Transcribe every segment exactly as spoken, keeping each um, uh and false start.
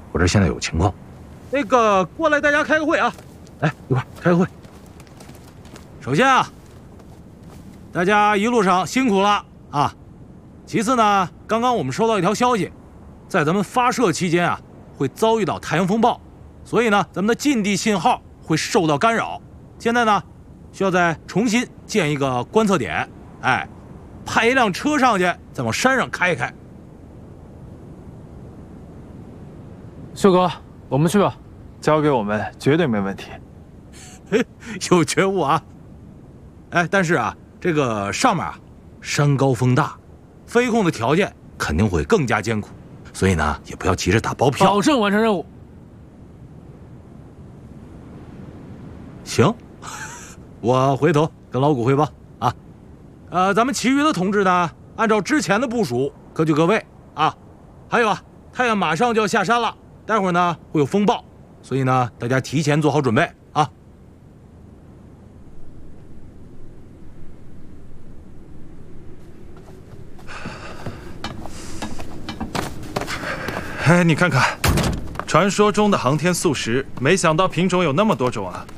我这现在有情况。那个，过来，大家开个会啊！来，一块开个会。首先啊，大家一路上辛苦了啊。其次呢，刚刚我们收到一条消息，在咱们发射期间啊，会遭遇到太阳风暴，所以呢，咱们的近地信号会受到干扰。现在呢，需要再重新建一个观测点，哎，派一辆车上去，再往山上开一开。 秀哥，我们去吧，交给我们绝对没问题。 嘿，有觉悟啊！哎，但是啊，这个上面啊，山高风大，飞控的条件肯定会更加艰苦，所以呢，也不要急着打包票， 保证完成任务。 行，我回头跟老谷汇报啊。呃，咱们其余的同志呢，按照之前的部署，各就各位啊。还有啊，太阳马上就要下山了，待会儿呢会有风暴，所以呢，大家提前做好准备啊。 哎，你看看，传说中的航天素食，没想到品种有那么多种啊！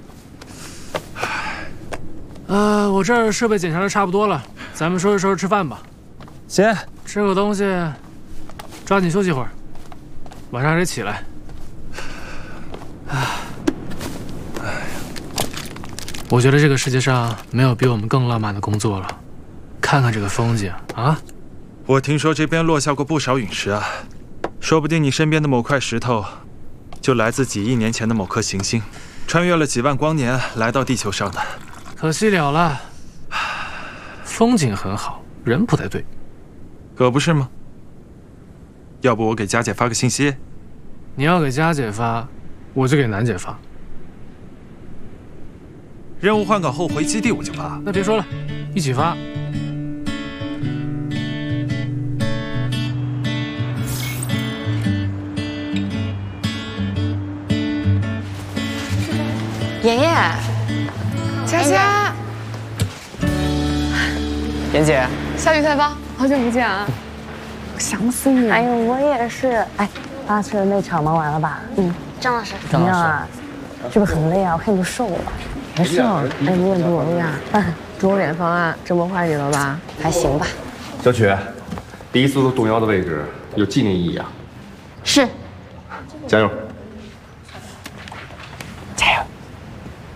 呃，我这儿设备检查的差不多了，咱们收拾收拾吃饭吧。 行， 吃口东西，抓紧休息会儿，晚上还得起来。唉，我觉得这个世界上没有比我们更浪漫的工作了。看看这个风景啊！ 我听说这边落下过不少陨石啊，说不定你身边的某块石头，就来自几亿年前的某颗行星，穿越了几万光年来到地球上的。 可惜了了，风景很好，人不太对， 可不是吗？要不我给佳姐发个信息？ 你要给佳姐发，我就给楠姐发。 任务换岗后回基地我就发。 那别说了，一起发。 妍妍。佳佳， 妍姐， 下雨太棒，好久不见啊，我想死你。 哎呦，我也是。哎，发射的那场忙完了吧？ 嗯，张老师， 怎么样啊？是不是很累啊？我看你都瘦了。没事，哎，你也不容易啊。 中远方案这么坏你了吧？还行吧。 小曲，第一次做动摇的位置有纪念意义啊。 是。 加油。